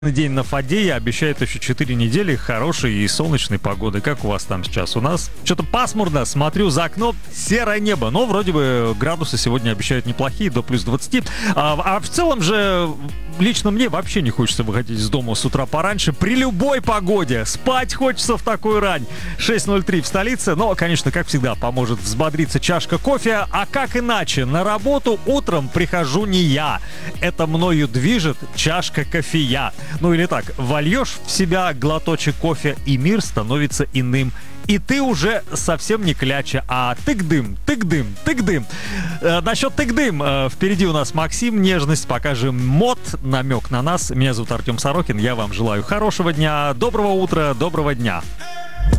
День на Фадее обещает еще 4 недели хорошей и солнечной погоды. Как у вас там сейчас? У нас что-то пасмурно, смотрю за окно, серое небо. Но вроде бы градусы сегодня обещают неплохие, до плюс 20. А в целом же лично мне вообще не хочется выходить из дома с утра пораньше. При любой погоде спать хочется в такую рань. 6:03 в столице. Но, конечно, как всегда, поможет взбодриться чашка кофе. А как иначе? На работу утром прихожу не я. Это мною движет чашка кофея. Ну или так, вольешь в себя глоточек кофе, и мир становится иным. И ты уже совсем не кляча, а тык-дым, тык-дым, тык-дым. Насчет тык-дым. Впереди у нас Максим, нежность, покажем мод, намек на нас. Меня зовут Артем Сорокин, я вам желаю хорошего дня, доброго утра, доброго дня.